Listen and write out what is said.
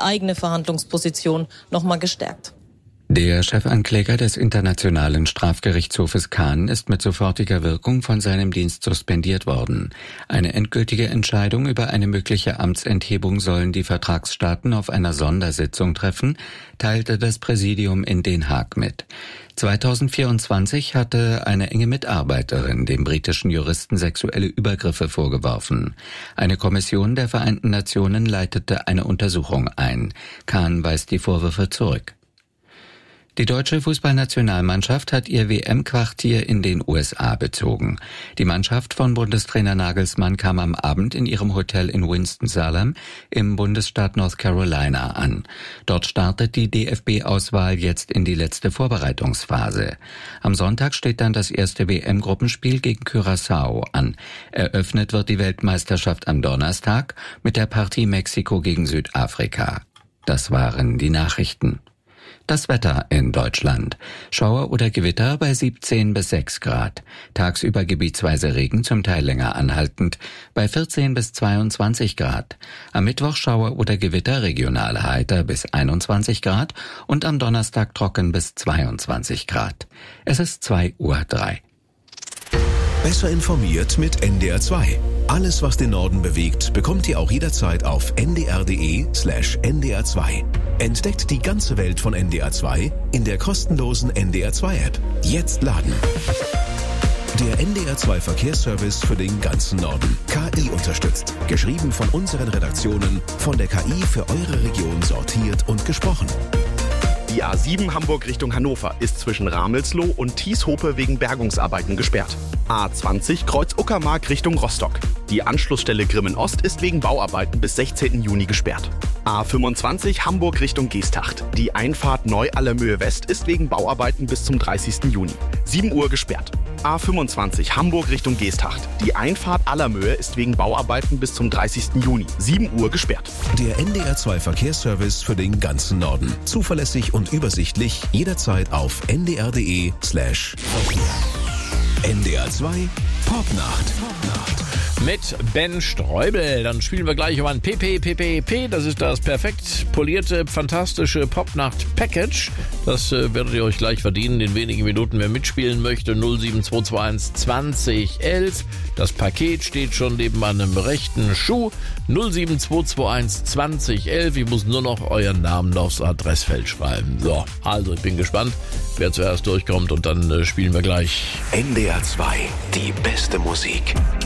eigene Verhandlungsposition nochmal gestärkt. Der Chefankläger des Internationalen Strafgerichtshofes Khan ist mit sofortiger Wirkung von seinem Dienst suspendiert worden. Eine endgültige Entscheidung über eine mögliche Amtsenthebung sollen die Vertragsstaaten auf einer Sondersitzung treffen, teilte das Präsidium in Den Haag mit. 2024 hatte eine enge Mitarbeiterin dem britischen Juristen sexuelle Übergriffe vorgeworfen. Eine Kommission der Vereinten Nationen leitete eine Untersuchung ein. Khan weist die Vorwürfe zurück. Die deutsche Fußballnationalmannschaft hat ihr WM-Quartier in den USA bezogen. Die Mannschaft von Bundestrainer Nagelsmann kam am Abend in ihrem Hotel in Winston-Salem im Bundesstaat North Carolina an. Dort startet die DFB-Auswahl jetzt in die letzte Vorbereitungsphase. Am Sonntag steht dann das erste WM-Gruppenspiel gegen Curaçao an. Eröffnet wird die Weltmeisterschaft am Donnerstag mit der Partie Mexiko gegen Südafrika. Das waren die Nachrichten. Das Wetter in Deutschland. Schauer oder Gewitter bei 17 bis 6 Grad. Tagsüber gebietsweise Regen, zum Teil länger anhaltend, bei 14 bis 22 Grad. Am Mittwoch Schauer oder Gewitter, regional heiter bis 21 Grad und am Donnerstag trocken bis 22 Grad. Es ist 2:03 Uhr. Besser informiert mit NDR 2. Alles, was den Norden bewegt, bekommt ihr auch jederzeit auf ndr.de/ndr2. Entdeckt die ganze Welt von NDR 2 in der kostenlosen NDR 2 App. Jetzt laden. Der NDR 2 Verkehrsservice für den ganzen Norden. KI unterstützt. Geschrieben von unseren Redaktionen, von der KI für eure Region sortiert und gesprochen. Die A7 Hamburg Richtung Hannover ist zwischen Ramelsloh und Thieshope wegen Bergungsarbeiten gesperrt. A20 Kreuz Uckermark Richtung Rostock. Die Anschlussstelle Grimmen Ost ist wegen Bauarbeiten bis 16. Juni gesperrt. A25 Hamburg Richtung Geesthacht. Die Einfahrt Neu-Allermöhe West ist wegen Bauarbeiten bis zum 30. Juni. 7 Uhr gesperrt. A25 Hamburg Richtung Geesthacht. Die Einfahrt Allermöhe ist wegen Bauarbeiten bis zum 30. Juni. 7 Uhr gesperrt. Der NDR 2 Verkehrsservice für den ganzen Norden. Zuverlässig und übersichtlich, jederzeit auf ndr.de/Verkehr. NDR 2 Popnacht. Mit Ben Streubel. Dann spielen wir gleich um ein PPPPP. Das ist das perfekt polierte, fantastische Popnacht-Package. Das werdet ihr euch gleich verdienen in wenigen Minuten. Wer mitspielen möchte, 07221 2011. Das Paket steht schon neben meinem rechten Schuh. 07221 2011. Ich muss nur noch euren Namen aufs Adressfeld schreiben. So, also ich bin gespannt, wer zuerst durchkommt und dann spielen wir gleich. NDR 2, die beste Musik.